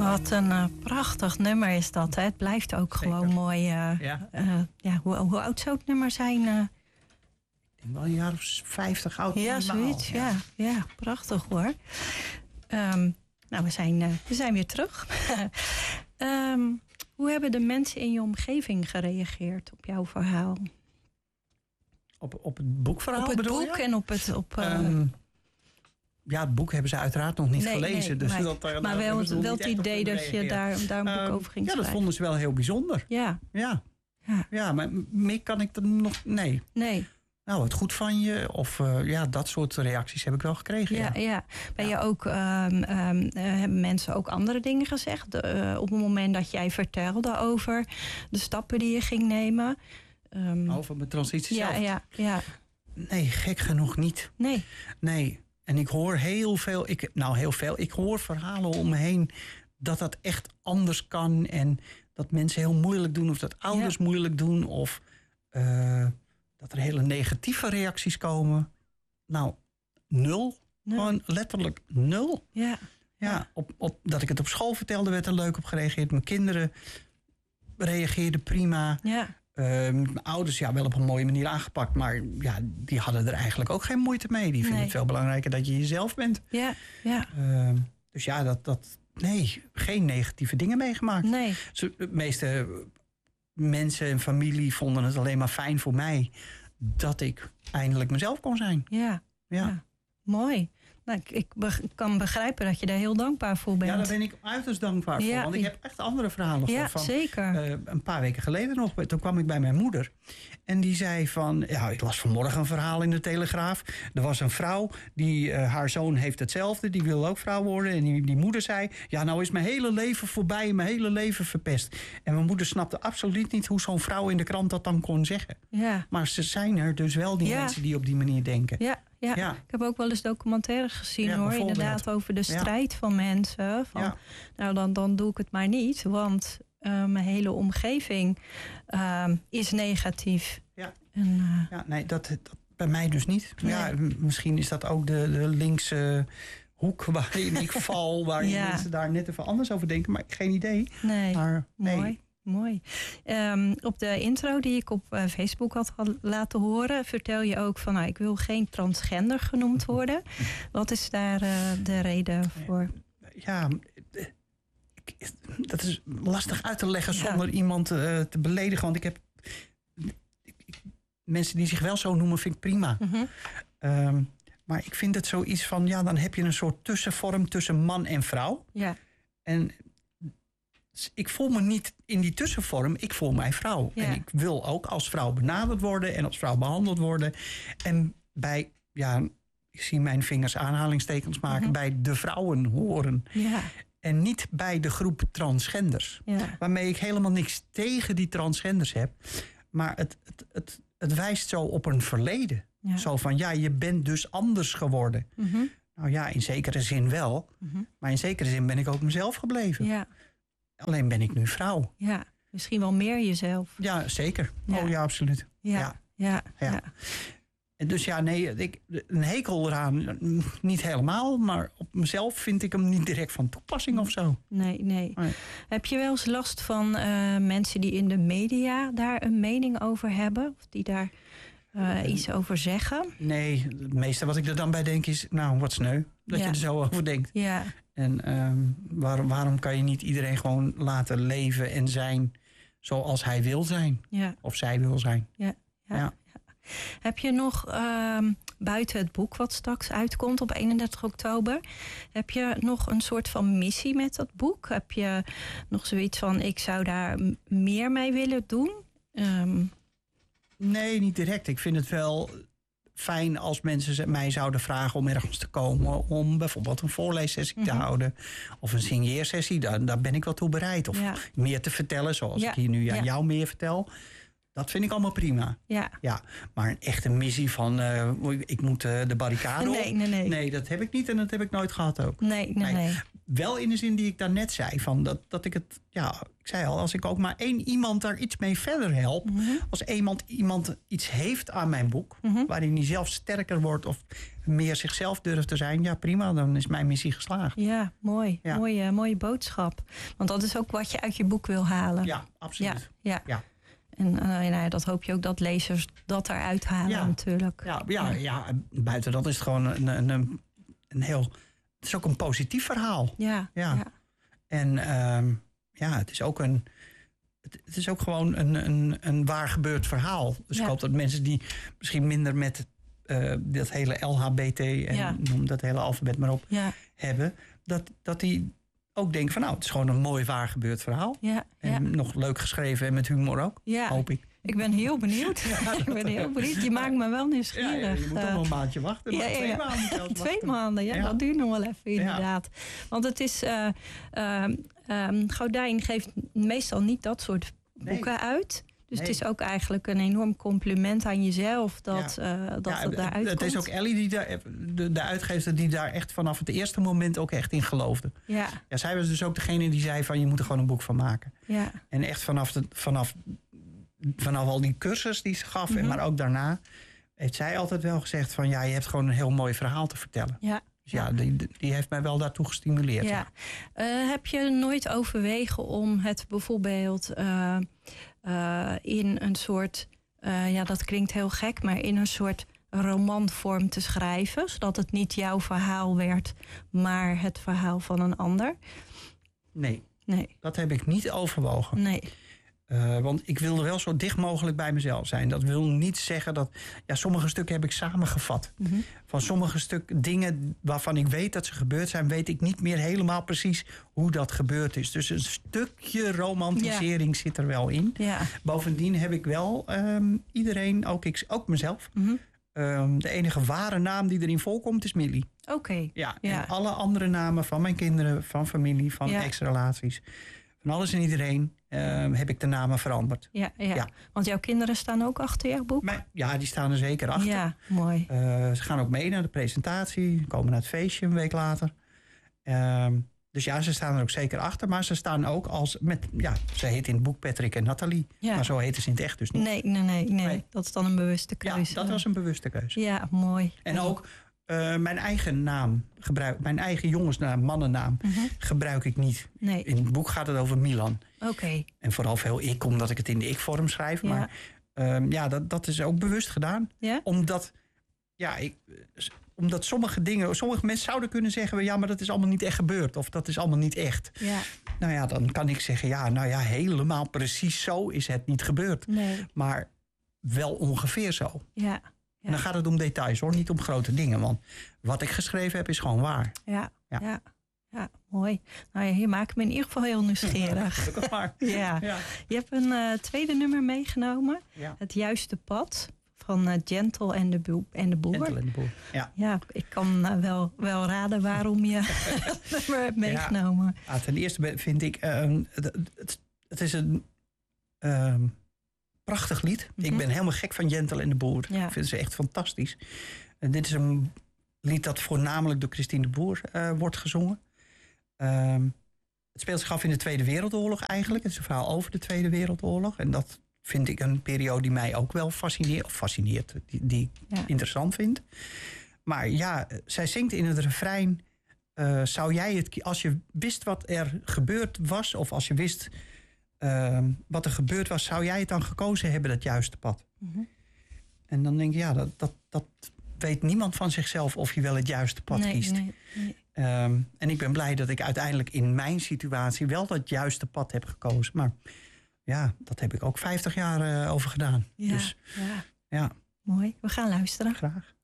Wat een prachtig nummer is dat. Hè? Het blijft ook gewoon mooi. Hoe oud zou het nummer zijn? Ik denk wel een jaar of 50 oud. Ja, zoiets. Ja, prachtig hoor. We zijn weer terug. Hoe hebben de mensen in je omgeving gereageerd op jouw verhaal? Op het boekverhaal op het bedoel boek je? En op het... het boek hebben ze uiteraard nog niet gelezen. Nee, maar wel het idee dat je daar een boek over ging schrijven. Ja, dat vonden ze wel heel bijzonder. Ja, maar meer kan ik er nog... Nee. Nou, het goed van je. Of dat soort reacties heb ik wel gekregen. Ja. Ben je ook... hebben mensen ook andere dingen gezegd? Op het moment dat jij vertelde over de stappen die je ging nemen... over mijn transitie zelf? Ja. Nee, gek genoeg niet. Nee. En ik hoor heel veel... Ik hoor verhalen om me heen dat echt anders kan. En dat mensen heel moeilijk doen. Of dat ouders moeilijk doen. Of dat er hele negatieve reacties komen. Nou, 0. Gewoon letterlijk 0. Ja, op dat ik het op school vertelde werd er leuk op gereageerd. Mijn kinderen reageerden prima. Mijn ouders wel op een mooie manier aangepakt. Maar die hadden er eigenlijk ook geen moeite mee. Die vinden het veel belangrijker dat je jezelf bent. Dus geen negatieve dingen meegemaakt. De meeste mensen en familie vonden het alleen maar fijn voor mij dat ik eindelijk mezelf kon zijn. Ja. Mooi. Nou, ik kan begrijpen dat je daar heel dankbaar voor bent. Ja, daar ben ik uiterst dankbaar voor. Want ik heb echt andere verhalen van. Zeker. Een paar weken geleden nog. Toen kwam ik bij mijn moeder. En die zei van... Ja, ik las vanmorgen een verhaal in de Telegraaf. Er was een vrouw. Haar zoon heeft hetzelfde. Die wil ook vrouw worden. En die moeder zei... Ja, nou is mijn hele leven voorbij. Mijn hele leven verpest. En mijn moeder snapte absoluut niet hoe zo'n vrouw in de krant dat dan kon zeggen. Maar ze zijn er dus wel die mensen die op die manier denken. Ja, ik heb ook wel eens documentaires gezien hoor. Inderdaad over de strijd van mensen. Dan doe ik het maar niet. Want mijn hele omgeving is negatief. Dat bij mij dus niet. Nee. Ja, misschien is dat ook de linkse hoek waarin ik val. Waarin mensen daar net even anders over denken. Maar geen idee. Nee. Mooi. Op de intro die ik op Facebook had laten horen... vertel je ook van... ik wil geen transgender genoemd worden. Wat is daar de reden voor? Ja, dat is lastig uit te leggen zonder iemand te beledigen. Want ik heb... mensen die zich wel zo noemen, vind ik prima. Maar ik vind het zoiets van... dan heb je een soort tussenvorm tussen man en vrouw. En... ik voel me niet in die tussenvorm, ik voel mij vrouw. En ik wil ook als vrouw benaderd worden en als vrouw behandeld worden. En bij, ik zie mijn vingers aanhalingstekens maken, bij de vrouwen horen. En niet bij de groep transgenders. Waarmee ik helemaal niks tegen die transgenders heb. Maar het wijst zo op een verleden. Zo van, je bent dus anders geworden. Nou ja, in zekere zin wel. Maar in zekere zin ben ik ook mezelf gebleven. Alleen ben ik nu vrouw. Ja, misschien wel meer jezelf. Ja, zeker. Oh ja, absoluut. Ja. En dus een hekel eraan, niet helemaal. Maar op mezelf vind ik hem niet direct van toepassing of zo. Nee. Heb je wel eens last van mensen die in de media daar een mening over hebben? Of die daar iets over zeggen? Nee, het meeste wat ik er dan bij denk is... wat sneu dat je er zo over denkt. En waarom kan je niet iedereen gewoon laten leven en zijn zoals hij wil zijn? Of zij wil zijn? Ja. Heb je nog, buiten het boek wat straks uitkomt op 31 oktober... heb je nog een soort van missie met dat boek? Heb je nog zoiets van, ik zou daar meer mee willen doen? Nee, niet direct. Ik vind het wel... fijn als mensen mij zouden vragen om ergens te komen... om bijvoorbeeld een voorleessessie te houden. Of een signeersessie, daar ben ik wel toe bereid. Of meer te vertellen, zoals ik hier nu aan jou meer vertel. Dat vind ik allemaal prima. Ja. Maar een echte missie van ik moet de barricade op. Nee, dat heb ik niet en dat heb ik nooit gehad ook. Nee. Wel in de zin die ik daarnet zei. Van dat ik het, ik zei al, als ik ook maar één iemand daar iets mee verder help. Mm-hmm. Als iemand iets heeft aan mijn boek. Mm-hmm. Waarin hij zelf sterker wordt of meer zichzelf durft te zijn. Ja, prima, dan is mijn missie geslaagd. Ja, mooi. Ja. Mooie boodschap. Want dat is ook wat je uit je boek wil halen. Ja, absoluut. Ja. En dat hoop je ook dat lezers dat eruit halen natuurlijk. Ja, buiten dat is het gewoon een heel... Het is ook een positief verhaal. Ja. En het is ook gewoon een waar gebeurd verhaal. Dus ik hoop dat mensen die misschien minder met dat hele LHBT en noem dat hele alfabet maar op hebben, dat die ook denken van het is gewoon een mooi waar gebeurd verhaal. En nog leuk geschreven en met humor ook, hoop ik. Ik ben heel benieuwd. Je maakt me wel nieuwsgierig. Je moet nog een maandje wachten. 2 maanden. 2 maanden, dat duurt nog wel even inderdaad. Want het is... Gaudijn geeft meestal niet dat soort boeken uit. Dus het is ook eigenlijk een enorm compliment aan jezelf dat het daaruit komt. Het is ook Ellie, de uitgever, die daar echt vanaf het eerste moment ook echt in geloofde. Ja, zij was dus ook degene die zei van je moet er gewoon een boek van maken. Ja. En echt vanaf al die cursus die ze gaf, maar ook daarna, heeft zij altijd wel gezegd van je hebt gewoon een heel mooi verhaal te vertellen. Ja. Dus die heeft mij wel daartoe gestimuleerd. Ja. Heb je nooit overwegen om het bijvoorbeeld in een soort, dat klinkt heel gek, maar in een soort romanvorm te schrijven, zodat het niet jouw verhaal werd, maar het verhaal van een ander? Nee. Dat heb ik niet overwogen. Nee. Want ik wilde wel zo dicht mogelijk bij mezelf zijn. Dat wil niet zeggen dat... sommige stukken heb ik samengevat. Mm-hmm. Van sommige dingen waarvan ik weet dat ze gebeurd zijn, weet ik niet meer helemaal precies hoe dat gebeurd is. Dus een stukje romantisering zit er wel in. Ja. Bovendien heb ik wel iedereen, ook mezelf... Mm-hmm. De enige ware naam die erin voorkomt is Millie. Oké. En alle andere namen van mijn kinderen, van familie, van ex-relaties... Van alles en iedereen heb ik de namen veranderd. Ja. Want jouw kinderen staan ook achter jouw boek? Die staan er zeker achter. Ja, mooi. Ze gaan ook mee naar de presentatie. Komen naar het feestje een week later. Dus ze staan er ook zeker achter. Maar ze staan ook ze heet in het boek Patrick en Nathalie. Ja. Maar zo heten ze in het echt dus niet. Nee. Dat is dan een bewuste keuze. Ja, dat was een bewuste keuze. Ja, mooi. En ook... mijn eigen naam, mijn eigen jongensnaam, mannennaam, gebruik ik niet. Nee. In het boek gaat het over Milan. Oké. En vooral veel ik, omdat ik het in de ik-vorm schrijf. Ja. Maar dat is ook bewust gedaan. Ja? Omdat sommige mensen zouden kunnen zeggen, maar dat is allemaal niet echt gebeurd. Of dat is allemaal niet echt. Ja. Dan kan ik zeggen, helemaal precies zo is het niet gebeurd. Nee. Maar wel ongeveer zo. Ja. En dan gaat het om details hoor, niet om grote dingen. Want wat ik geschreven heb is gewoon waar. Ja, mooi. Hier maak ik me in ieder geval heel nieuwsgierig. Ja. Je hebt een tweede nummer meegenomen. Ja. Het juiste pad van Gentle en de Boer. Gentle en de Boer, ja. Ik kan wel raden waarom je het nummer hebt meegenomen. Ja, ten eerste vind ik, het is een... prachtig lied. Mm-hmm. Ik ben helemaal gek van Gentle en de Boer. Ja. Ik vind ze echt fantastisch. En dit is een lied dat voornamelijk door Christine de Boer wordt gezongen. Het speelt zich af in de Tweede Wereldoorlog eigenlijk. Het is een verhaal over de Tweede Wereldoorlog. En dat vind ik een periode die mij ook wel fascineert. Die ik interessant vind. Maar zij zingt in het refrein... zou jij het, als je wist wat er gebeurd was... of als je wist... wat er gebeurd was, zou jij het dan gekozen hebben, dat juiste pad? Mm-hmm. En dan denk ik, dat weet niemand van zichzelf of je wel het juiste pad kiest. Nee. En ik ben blij dat ik uiteindelijk in mijn situatie wel dat juiste pad heb gekozen. Maar dat heb ik ook 50 jaar over gedaan. Ja. Mooi, we gaan luisteren. Graag.